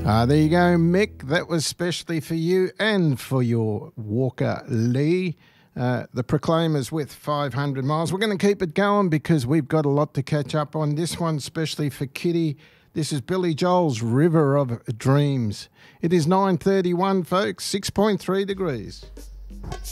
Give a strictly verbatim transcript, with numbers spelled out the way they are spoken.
Ah, there you go, Mick. That was specially for you and for your Walker Lee. Uh, the Proclaimers with five hundred miles. We're going to keep it going because we've got a lot to catch up on. This one especially for Kitty. This is Billy Joel's River of Dreams. It is nine thirty-one, folks, six point three degrees.